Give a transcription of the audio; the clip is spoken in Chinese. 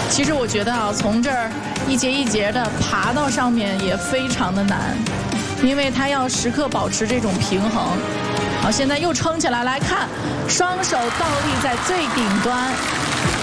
其实我觉得啊，从这儿一节一节的爬到上面也非常的难，因为他要时刻保持这种平衡。好，现在又撑起来，来看，双手倒立在最顶端。